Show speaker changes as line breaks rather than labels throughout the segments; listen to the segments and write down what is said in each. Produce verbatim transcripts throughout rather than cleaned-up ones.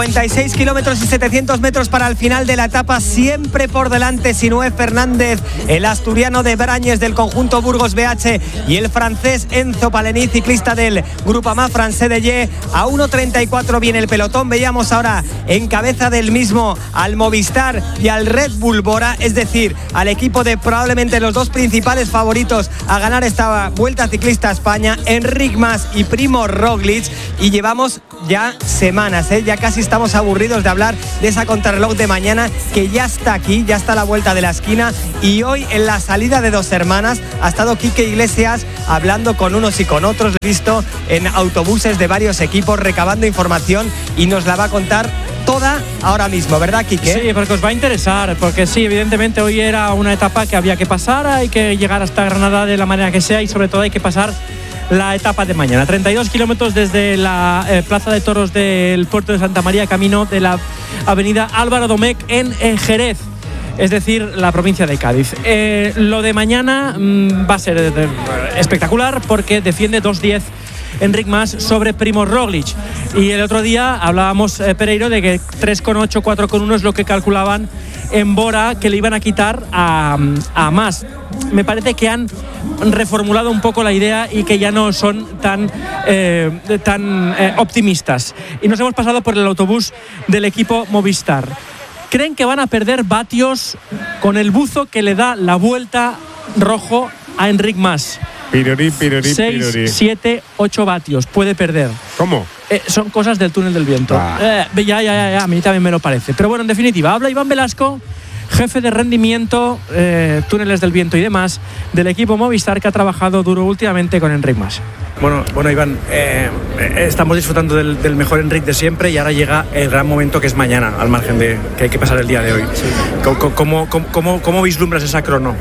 noventa y seis kilómetros y setecientos metros para el final de la etapa, siempre por delante Sinué Fernández, el asturiano de Brañes del conjunto Burgos B H y el francés Enzo Palení, ciclista del Groupama Français de Ye. A uno treinta y cuatro viene el pelotón. Veíamos ahora en cabeza del mismo al Movistar y al Red Bull Bora, es decir, al equipo de probablemente los dos principales favoritos a ganar esta Vuelta Ciclista a España, Enric Mas y Primo Roglic, y llevamos ya semanas, ¿eh? ya casi estamos aburridos de hablar de esa contrarreloj de mañana que ya está aquí, ya está a la vuelta de la esquina. Y hoy en la salida de Dos Hermanas ha estado Quique Iglesias hablando con unos y con otros, visto en autobuses de varios equipos, recabando información, y nos la va a contar toda ahora mismo, ¿verdad, Quique?
Sí, porque os va a interesar, porque sí, evidentemente hoy era una etapa que había que pasar, hay que llegar hasta Granada de la manera que sea, y sobre todo hay que pasar la etapa de mañana. treinta y dos kilómetros desde la eh, Plaza de Toros del Puerto de Santa María, camino de la avenida Álvaro Domecq en eh, Jerez, es decir, la provincia de Cádiz. Eh, lo de mañana mmm, va a ser eh, espectacular, porque defiende dos diez Enric Mas sobre Primo Roglic. Y el otro día hablábamos, eh, Pereiro, de que tres coma ocho, cuatro coma uno es lo que calculaban en Bora que le iban a quitar a, a Mas. Me parece que han reformulado un poco la idea y que ya no son tan, eh, tan eh, optimistas. Y nos hemos pasado por el autobús del equipo Movistar. Creen que van a perder vatios con el buzo que le da la vuelta rojo a Enric Mas.
Pirori, pirori,
seis,
pirori.
siete, ocho vatios puede perder.
¿Cómo?
Eh, son cosas del túnel del viento.
Ah.
Eh, ya, ya, ya, ya, a mí también me lo parece. Pero bueno, en definitiva, habla Iván Velasco, jefe de rendimiento, eh, túneles del viento y demás, del equipo Movistar, que ha trabajado duro últimamente con Enric Mas.
Bueno, bueno Iván, eh, estamos disfrutando del, del mejor Enric de siempre, y ahora llega el gran momento, que es mañana, al margen de que hay que pasar el día de hoy. Sí. ¿Cómo, cómo, cómo, ¿Cómo vislumbras esa crono?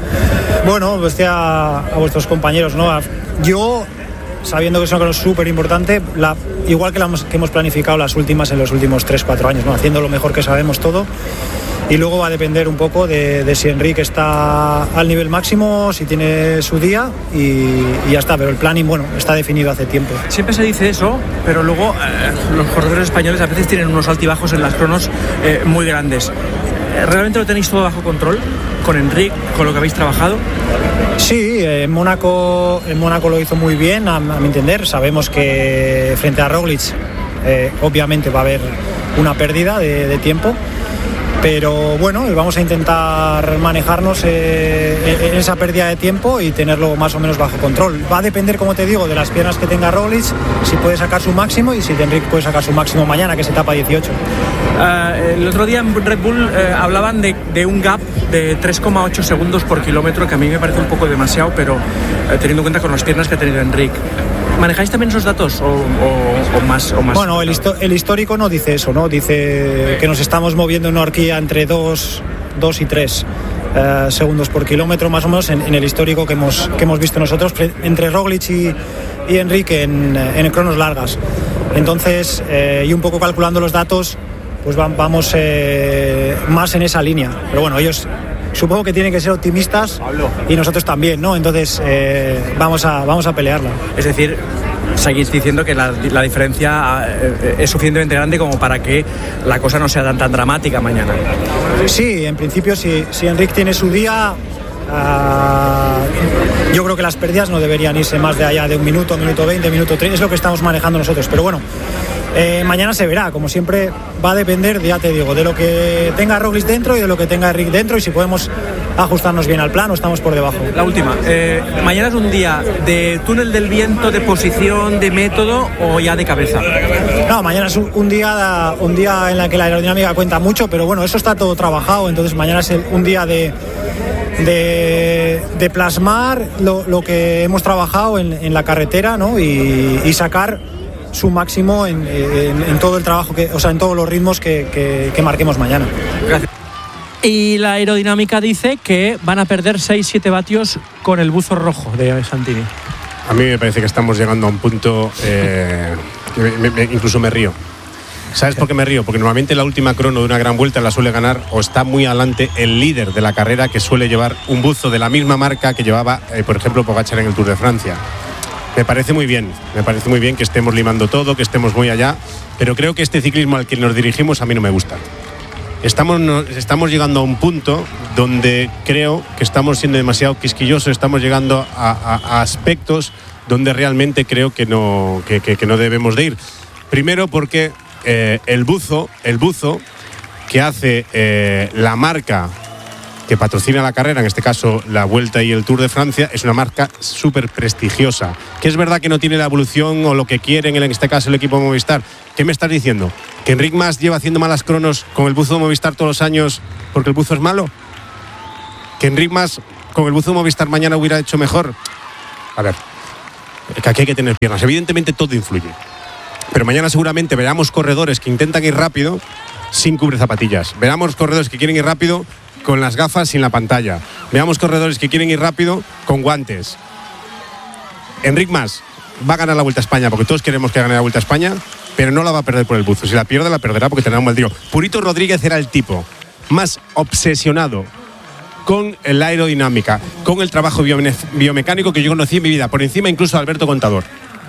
Bueno, pues a, a vuestros compañeros, ¿no? Yo, sabiendo que es una crono súper importante, la, igual que, la hemos, que hemos planificado las últimas en los últimos tres cuatro años, ¿no? Haciendo lo mejor que sabemos todo. Y luego va a depender un poco de, de si Enric está al nivel máximo, si tiene su día, y, y ya está. Pero el planning, bueno, está definido hace tiempo.
Siempre se dice eso, pero luego eh, los corredores españoles a veces tienen unos altibajos en las cronos eh, muy grandes. ¿Realmente lo tenéis todo bajo control con Enric, con lo que habéis trabajado?
Sí, en Mónaco, en Mónaco lo hizo muy bien, a, a mi entender. Sabemos que frente a Roglic, eh, obviamente va a haber una pérdida de, de tiempo. Pero bueno, vamos a intentar manejarnos eh, en esa pérdida de tiempo y tenerlo más o menos bajo control. Va a depender, como te digo, de las piernas que tenga Roglic, si puede sacar su máximo, y si Enric puede sacar su máximo mañana, que es etapa dieciocho.
Uh, el otro día en Red Bull uh, hablaban de, de un gap de tres coma ocho segundos por kilómetro, que a mí me parece un poco demasiado, pero uh, teniendo en cuenta con las piernas que ha tenido Enric. ¿Manejáis también esos datos o, o, o, más, o más?
Bueno, el, histo- el histórico no dice eso, ¿no? Dice que nos estamos moviendo en una horquilla entre dos y tres eh, segundos por kilómetro, más o menos, en, en el histórico que hemos, que hemos visto nosotros, entre Roglic y, y Enric en, en cronos largas. Entonces, eh, y un poco calculando los datos, pues va, vamos eh, más en esa línea. Pero bueno, ellos supongo que tienen que ser optimistas, y nosotros también, ¿no? Entonces eh, vamos a vamos a pelearla.
Es decir, seguís diciendo que la, la diferencia es suficientemente grande como para que la cosa no sea tan, tan dramática mañana.
Sí, en principio, si, si Enric tiene su día, uh, yo creo que las pérdidas no deberían irse más de allá de un minuto, minuto veinte, minuto treinta, es lo que estamos manejando nosotros. Pero bueno, Eh, mañana se verá, como siempre va a depender, ya te digo, de lo que tenga Roglic dentro y de lo que tenga Enric dentro, y si podemos ajustarnos bien al plan o estamos por debajo.
La última, eh, ¿mañana es un día de túnel del viento, de posición, de método, o ya de cabeza?
No, mañana es un, un día un día en el que la aerodinámica cuenta mucho, pero bueno, eso está todo trabajado, entonces mañana es el, un día de de, de plasmar lo, lo que hemos trabajado en, en la carretera, ¿no? y, y sacar su máximo en, en, en todo el trabajo, que, o sea, en todos los ritmos que, que, que marquemos mañana.
Gracias.
Y la aerodinámica dice que van a perder seis siete vatios con el buzo rojo de Santini.
A mí me parece que estamos llegando a un punto eh, que me, me, incluso me río. ¿Sabes por qué me río? Porque normalmente la última crono de una gran vuelta la suele ganar, o está muy adelante, el líder de la carrera, que suele llevar un buzo de la misma marca que llevaba, eh, por ejemplo, Pogačar en el Tour de Francia. Me parece muy bien, me parece muy bien que estemos limando todo, que estemos muy allá, pero creo que este ciclismo al que nos dirigimos a mí no me gusta. Estamos, nos, estamos llegando a un punto donde creo que estamos siendo demasiado quisquillosos, estamos llegando a, a, a aspectos donde realmente creo que no, que, que, que no debemos de ir. Primero porque eh, el buzo, el buzo que hace eh, la marca que patrocina la carrera, en este caso la Vuelta y el Tour de Francia, es una marca súper prestigiosa. Que es verdad que no tiene la evolución o lo que quieren, en este caso el equipo de Movistar. ¿Qué me estás diciendo? ¿Que Enric Mas lleva haciendo malas cronos con el buzo de Movistar todos los años porque el buzo es malo? ¿Que Enric Mas con el buzo de Movistar mañana hubiera hecho mejor? A ver, que aquí hay que tener piernas. Evidentemente todo influye. Pero mañana seguramente veamos corredores que intentan ir rápido sin cubrir zapatillas. Veamos corredores que quieren ir rápido con las gafas sin la pantalla. Veamos corredores que quieren ir rápido con guantes. Enric Mas va a ganar la Vuelta a España porque todos queremos que gane la Vuelta a España, pero no la va a perder por el buzo. Si la pierde, la perderá porque tendrá un mal tiro. Purito Rodríguez era el tipo más obsesionado con la aerodinámica, con el trabajo biomecánico que yo conocí en mi vida, por encima incluso de Alberto Contador.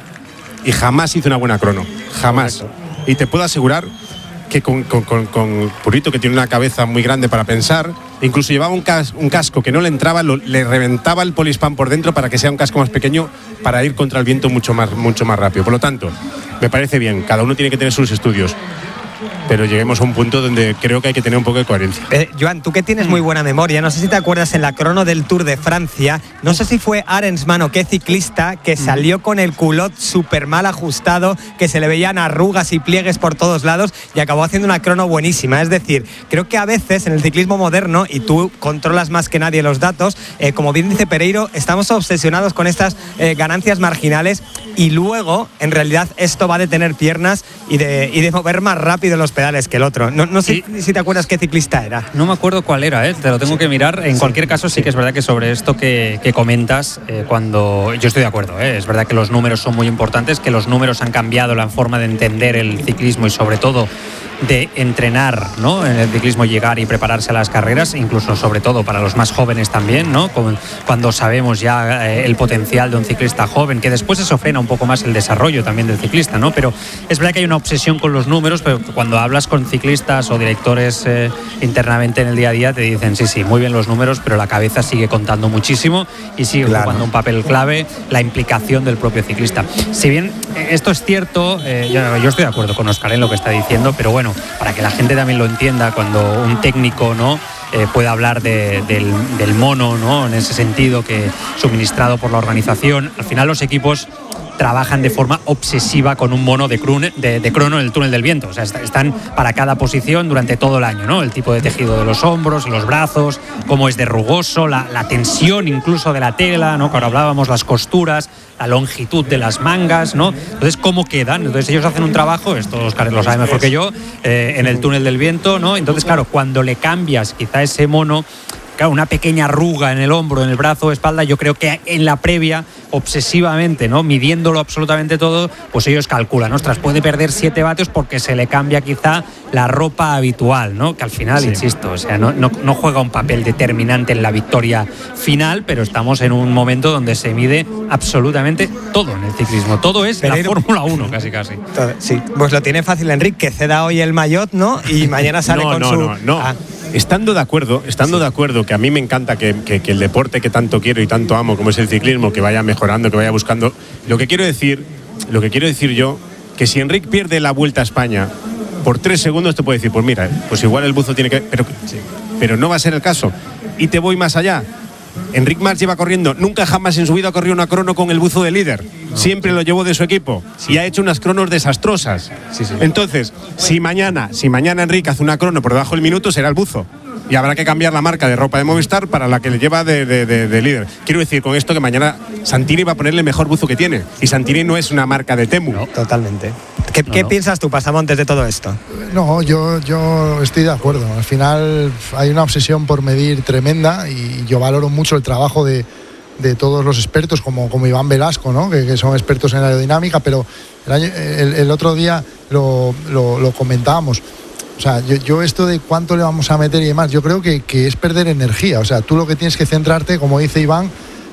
Y jamás hizo una buena crono. Jamás. Y te puedo asegurar que con, con, con, con Purito, que tiene una cabeza muy grande para pensar, incluso llevaba un, cas, un casco que no le entraba, lo, le reventaba el polispán por dentro para que sea un casco más pequeño para ir contra el viento mucho más, mucho más rápido. Por lo tanto, me parece bien, cada uno tiene que tener sus estudios, pero lleguemos a un punto donde creo que hay que tener un poco de coherencia.
Eh, Joan, tú que tienes muy buena memoria, no sé si te acuerdas en la crono del Tour de Francia, no sé si fue Arensman o qué ciclista que salió con el culot súper mal ajustado, que se le veían arrugas y pliegues por todos lados y acabó haciendo una crono buenísima. Es decir, creo que a veces en el ciclismo moderno, y tú controlas más que nadie los datos, eh, como bien dice Pereiro, estamos obsesionados con estas eh, ganancias marginales y luego, en realidad, esto va de tener piernas y de, y de mover más rápido los pedales que el otro. No, no sé sí. si te acuerdas qué ciclista era.
No me acuerdo cuál era, ¿eh? Te lo tengo sí. que mirar. En sí. cualquier caso, sí que es verdad que sobre esto que, que comentas, eh, cuando yo estoy de acuerdo, ¿eh? Es verdad que los números son muy importantes, que los números han cambiado la forma de entender el ciclismo y sobre todo de entrenar, ¿no? En el ciclismo, llegar y prepararse a las carreras, incluso sobre todo para los más jóvenes también, ¿no? Cuando sabemos ya eh, el potencial de un ciclista joven, que después eso frena un poco más el desarrollo también del ciclista, ¿no? Pero es verdad que hay una obsesión con los números, pero cuando hablas con ciclistas o directores eh, internamente en el día a día te dicen sí, sí, muy bien los números, pero la cabeza sigue contando muchísimo y sigue claro. jugando un papel clave la implicación del propio ciclista. Si bien esto es cierto, eh, yo, yo estoy de acuerdo con Óscar en lo que está diciendo, pero bueno, para que la gente también lo entienda, cuando un técnico, ¿no? Eh, puede hablar de, del, del mono, ¿no? En ese sentido, que suministrado por la organización, al final los equipos trabajan de forma obsesiva con un mono de, crune, de, de crono en el túnel del viento. O sea, están para cada posición durante todo el año, ¿no? El tipo de tejido de los hombros, los brazos, cómo es de rugoso, la, la tensión incluso de la tela, ¿no? Que ahora hablábamos, las costuras, la longitud de las mangas, ¿no? Entonces, ¿cómo quedan? Entonces, ellos hacen un trabajo, esto Óscar lo sabe mejor que yo, eh, en el túnel del viento, ¿no? Entonces, claro, cuando le cambias quizá ese mono, claro, una pequeña arruga en el hombro, en el brazo, espalda, yo creo que en la previa, obsesivamente, ¿no? Midiéndolo absolutamente todo, pues ellos calculan, ostras, puede perder siete vatios porque se le cambia quizá la ropa habitual, ¿no? Que al final, sí. insisto, o sea, no, no, no juega un papel determinante en la victoria final, pero estamos en un momento donde se mide absolutamente todo en el ciclismo. Todo es Pereiro. La Fórmula uno, casi, casi.
Sí, pues lo tiene fácil Enric, que ceda hoy el maillot, ¿no? Y mañana sale
no,
con
no,
su...
No, no, no. Ah. Estando de acuerdo, estando sí. de acuerdo que a mí me encanta que, que, que el deporte que tanto quiero y tanto amo, como es el ciclismo, que vaya mejorando, que vaya buscando. Lo que quiero decir, lo que quiero decir yo, que si Enric pierde la Vuelta a España por tres segundos, te puedo decir, pues mira, pues igual el buzo tiene que. Pero, sí. pero no va a ser el caso. Y te voy más allá. Enric Mas lleva corriendo, nunca jamás en su vida ha corrido una crono con el buzo de líder. No. Siempre lo llevó de su equipo sí. y ha hecho unas cronos desastrosas. Sí, sí. Entonces, si mañana, si mañana Enric hace una crono por debajo del minuto, será el buzo. Y habrá que cambiar la marca de ropa de Movistar para la que le lleva de, de, de, de líder. Quiero decir con esto que mañana Santini va a ponerle el mejor buzo que tiene. Y Santini no es una marca de Temu.
No, totalmente. ¿Qué, no, ¿qué no. piensas tú, Pasamontes, de todo esto?
No, yo, yo estoy de acuerdo. Al final hay una obsesión por medir tremenda y yo valoro mucho el trabajo de, de todos los expertos, como, como Iván Velasco, ¿no? que, que son expertos en aerodinámica, pero el, año, el, el otro día lo, lo, lo comentábamos. O sea, yo, yo esto de cuánto le vamos a meter y demás, yo creo que, que es perder energía. O sea, tú lo que tienes que centrarte, como dice Iván,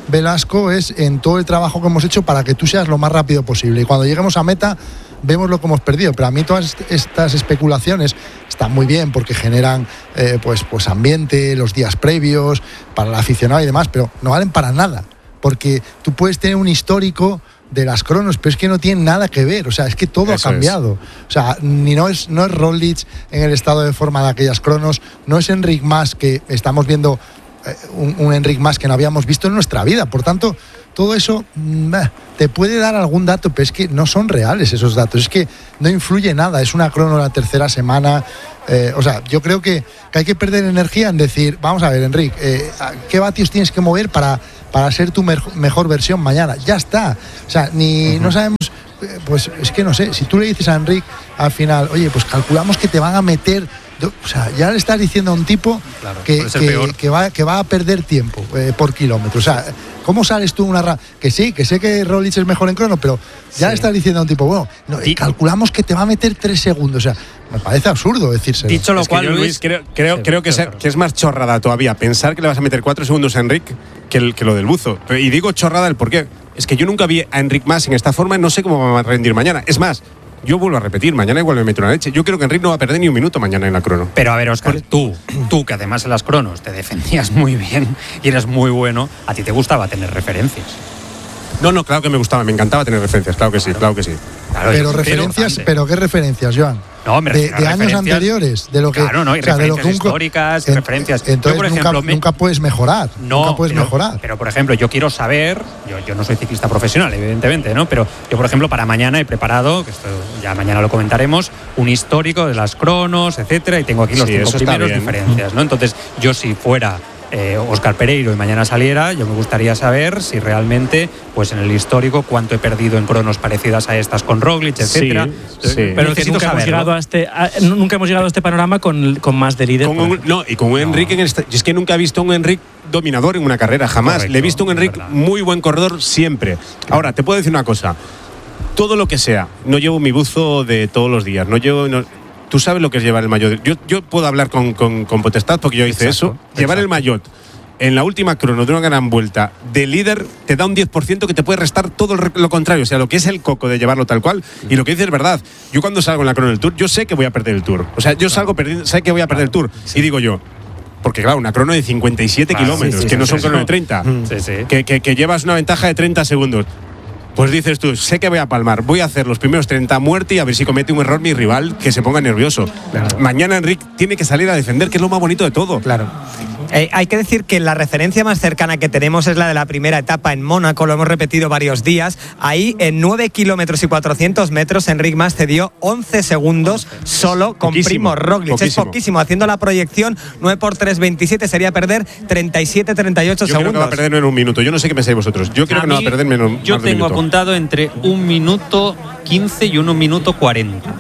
Velasco, es en todo el trabajo que hemos hecho para que tú seas lo más rápido posible. Y cuando lleguemos a meta, vemos lo que hemos perdido. Pero a mí todas estas especulaciones están muy bien porque generan eh, pues, pues ambiente, los días previos, para el aficionado y demás, pero no valen para nada. Porque tú puedes tener un histórico de las cronos, pero es que no tiene nada que ver, o sea, es que todo Eso ha cambiado. Es. O sea, ni no es, no es Roglic en el estado de forma de aquellas cronos, no es Enric Mas, que estamos viendo eh, un, un Enric Mas que no habíamos visto en nuestra vida. Por tanto, todo eso mmm, te puede dar algún dato, pero es que no son reales esos datos, es que no influye nada, es una crono la tercera semana. Eh, o sea, yo creo que, que hay que perder energía en decir, vamos a ver, Enric, eh, ¿qué vatios tienes que mover para, para ser tu me- mejor versión mañana? Ya está. O sea, ni uh-huh. no sabemos, eh, pues es que no sé, si tú le dices a Enric al final, oye, pues calculamos que te van a meter, o sea, ya le estás diciendo a un tipo claro, que, que, que, va, que va a perder tiempo eh, por kilómetro. O sea, ¿cómo sales tú una ra- que sí, que sé que Roglic es mejor en crono, pero ya sí. le estás diciendo a un tipo, bueno, no, y calculamos que te va a meter tres segundos. O sea, me parece absurdo decírselo.
Dicho lo
es
cual,
que yo, Luis, creo, creo, sí, creo que, ser, que es más chorrada todavía pensar que le vas a meter cuatro segundos a Enric que, el, que lo del buzo. Y digo chorrada el porqué. Es que yo nunca vi a Enric Mas en esta forma, no sé cómo va a rendir mañana. Es más, yo vuelvo a repetir, mañana igual me meto una leche. Yo creo que Enric no va a perder ni un minuto mañana en la crono.
Pero a ver, Óscar, tú, tú que además en las cronos te defendías muy bien y eres muy bueno, a ti te gustaba tener referencias.
No, no, claro que me gustaba, me encantaba tener referencias, claro que sí, claro que sí.
Claro, pero referencias, pero ¿qué referencias, Joan?
No, hombre,
de, de años anteriores, de lo que,
claro, no, y o sea, referencias de lo que un, históricas, en, referencias.
Entonces
yo, por
nunca,
ejemplo,
nunca puedes mejorar,
no,
nunca puedes
pero,
mejorar.
Pero por ejemplo, yo quiero saber, yo, yo no soy ciclista profesional, evidentemente, ¿no? Pero yo, por ejemplo, para mañana he preparado, que esto ya mañana lo comentaremos, un histórico de las cronos, etcétera, y tengo aquí los
sí,
cinco primeros diferencias, ¿no? Entonces, yo si fuera Eh, Óscar Pereiro y mañana saliera, yo me gustaría saber si realmente, pues en el histórico, cuánto he perdido en cronos parecidas a estas con Roglic, etcétera.
Sí, sí.
Pero que nunca hemos, llegado a este, a, nunca hemos llegado a este panorama con, con más de líder.
Con un, no, y con un no. Enric en el, es que nunca he visto un Enric dominador en una carrera, jamás. Correcto, le he visto un Enric muy buen corredor siempre. Claro. Ahora, te puedo decir una cosa. Todo lo que sea, no llevo mi buzo de todos los días, no llevo... No, tú sabes lo que es llevar el maillot. Yo, yo puedo hablar con, con, con potestad porque yo hice exacto, eso. Exacto. Llevar el maillot en la última crono de una gran vuelta de líder te da un diez por ciento que te puede restar todo lo contrario. O sea, lo que es el coco de llevarlo tal cual. Y lo que dices es verdad. Yo cuando salgo en la crono del Tour, yo sé que voy a perder el Tour. O sea, yo salgo perdiendo, sé que voy a perder el Tour. Sí. Y digo yo, porque claro, una crono de cincuenta y siete ah, kilómetros, sí, sí, que sí, no son sí, crono de treinta,
sí, sí.
Que, que, que llevas una ventaja de treinta segundos. Pues dices tú, sé que voy a palmar, voy a hacer los primeros treinta a muerte y a ver si comete un error mi rival que se ponga nervioso. Claro. Mañana Enric tiene que salir a defender, que es lo más bonito de todo.
Claro. Eh, hay que decir que la referencia más cercana que tenemos es la de la primera etapa en Mónaco, lo hemos repetido varios días. Ahí en nueve kilómetros y cuatrocientos metros Enric Mas cedió once segundos solo con
poquísimo,
Primo Roglic.
Poquísimo.
Es poquísimo, haciendo la proyección nueve por tres, veintisiete, sería perder treinta y siete, treinta y ocho
yo
segundos.
Yo creo que va a perder en un minuto, yo no sé qué pensáis vosotros. Yo creo
a
que no va a perder menos.
Yo
más
tengo
de
apuntado entre un minuto quince y un minuto cuarenta.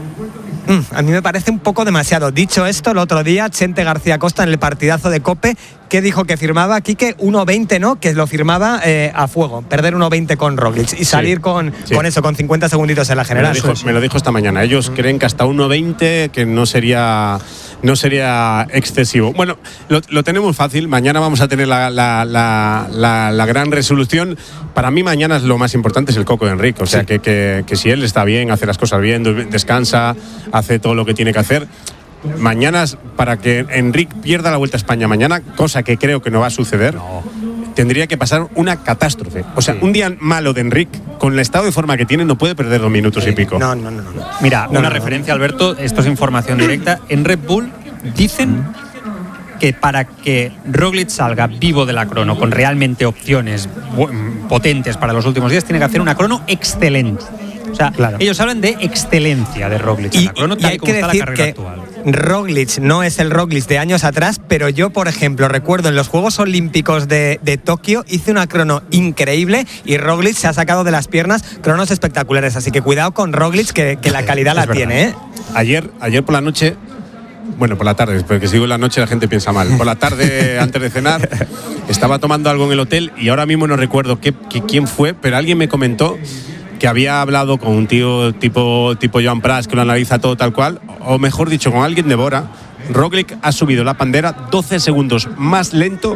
Mm, a mí me parece un poco demasiado. Dicho esto, el otro día Chente García Costa en el partidazo de COPE, que dijo que firmaba Quique uno veinte, ¿no? Que lo firmaba eh, a fuego, perder uno veinte con Roglic y salir sí, con, sí. con eso, con cincuenta segunditos en la general.
Me lo dijo, me lo dijo esta mañana. Ellos mm. creen que hasta uno veinte que no sería no sería excesivo. Bueno, lo, lo tenemos fácil. Mañana vamos a tener la, la, la, la, la gran resolución. Para mí mañana es lo más importante es el coco de Enric. O sea, sí. que, que, que si él está bien, hace las cosas bien, descansa, hace todo lo que tiene que hacer. Mañana, para que Enric pierda la Vuelta a España mañana, cosa que creo que no va a suceder, no. tendría que pasar una catástrofe. O sea, sí. un día malo de Enric, con el estado de forma que tiene, no puede perder dos minutos sí. y pico.
No, no, no. no.
Mira,
no,
una
no,
referencia,
no.
Alberto, esto es información directa. En Red Bull dicen que para que Roglic salga vivo de la crono, con realmente opciones potentes para los últimos días, tiene que hacer una crono excelente. O sea, claro. ellos hablan de excelencia de Roglic en la crono, tal y como está la carrera actual.
Roglic no es el Roglic de años atrás, pero yo, por ejemplo, recuerdo en los Juegos Olímpicos de, de Tokio hice una crono increíble y Roglic se ha sacado de las piernas cronos espectaculares, así que cuidado con Roglic, que, que la calidad la tiene, ¿eh?
Ayer, ayer por la noche, bueno, por la tarde, porque si digo en la noche la gente piensa mal. Por la tarde, antes de cenar, estaba tomando algo en el hotel y ahora mismo no recuerdo qué, qué, quién fue, pero alguien me comentó que había hablado con un tío tipo, tipo Joan Pras, que lo analiza todo tal cual, o mejor dicho, con alguien de Bora. Roglic ha subido la bandera doce segundos más lento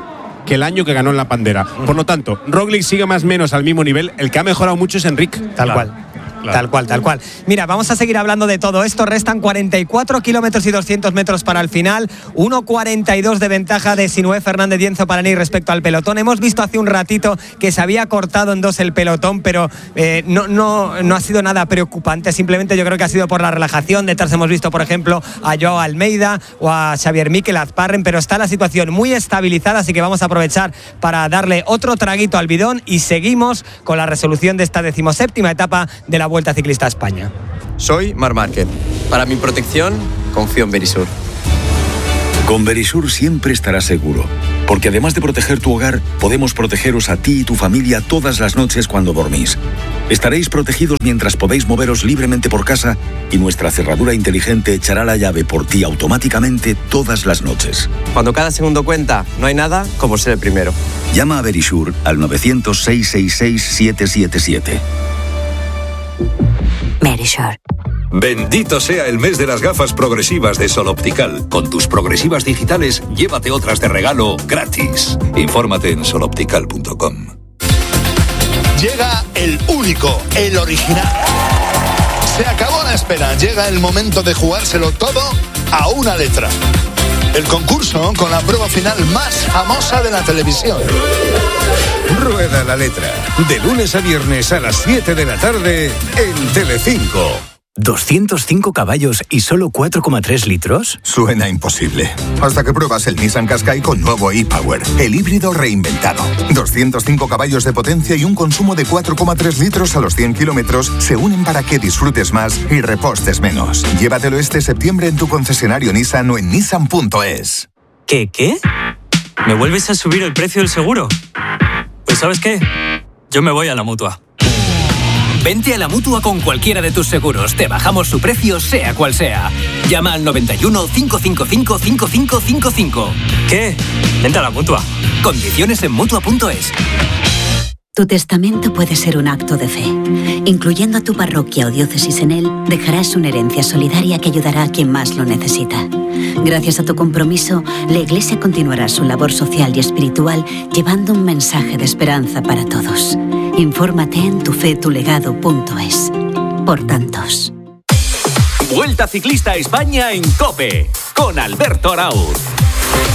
que el año que ganó en la Pandera. Por lo tanto, Roglic sigue más o menos al mismo nivel. El que ha mejorado mucho es Enric.
Tal cual. Claro. Tal cual, tal cual. Mira, vamos a seguir hablando de todo esto. Restan cuarenta y cuatro kilómetros y doscientos metros para el final. uno cuarenta y dos de ventaja de Sinué Fernández y Enzo Palení respecto al pelotón. Hemos visto hace un ratito que se había cortado en dos el pelotón, pero eh, no, no, no ha sido nada preocupante. Simplemente yo creo que ha sido por la relajación. Detrás hemos visto, por ejemplo, a Joao Almeida o a Xavier Miquel Azparren, pero está la situación muy estabilizada, así que vamos a aprovechar para darle otro traguito al bidón y seguimos con la resolución de esta decimoséptima etapa de la Vuelta Ciclista a España.
Soy Marc Márquez. Para mi protección, confío en Verisur.
Con Verisur siempre estarás seguro, porque además de proteger tu hogar, podemos protegeros a ti y tu familia todas las noches cuando dormís. Estaréis protegidos mientras podéis moveros libremente por casa y nuestra cerradura inteligente echará la llave por ti automáticamente todas las noches.
Cuando cada segundo cuenta, no hay nada como ser el primero.
Llama a Verisur al nueve cero cero, seis seis seis, siete siete siete.
Verisur.
Bendito sea el mes de las gafas progresivas de Sol Optical. Con tus progresivas digitales, llévate otras de regalo gratis. Infórmate en sol optical punto com.
Llega el único, el original. Se acabó la espera. Llega el momento de jugárselo todo a una letra. El concurso con la prueba final más famosa de la televisión.
Rueda la letra. De lunes a viernes a las siete de la tarde en Telecinco.
¿doscientos cinco caballos y solo cuatro coma tres litros?
Suena imposible. Hasta que pruebas el Nissan Qashqai con nuevo e-Power, el híbrido reinventado. doscientos cinco caballos de potencia y un consumo de cuatro coma tres litros a los cien kilómetros se unen para que disfrutes más y repostes menos. Llévatelo este septiembre en tu concesionario Nissan o en nissan punto es.
¿Qué, qué? ¿Me vuelves a subir el precio del seguro? Pues ¿sabes qué? Yo me voy a la Mutua.
Vente a la Mutua con cualquiera de tus seguros. Te bajamos su precio, sea cual sea. Llama al noventa y uno, cinco cinco cinco, cinco cinco cinco cinco.
¿Qué? Vente a la Mutua.
Condiciones en mutua punto es.
Tu testamento puede ser un acto de fe. Incluyendo a tu parroquia o diócesis en él, dejarás una herencia solidaria que ayudará a quien más lo necesita. Gracias a tu compromiso, la Iglesia continuará su labor social y espiritual llevando un mensaje de esperanza para todos. Infórmate en tufetulegado punto es. Por tantos.
Vuelta Ciclista a España en COPE con Alberto Arauz.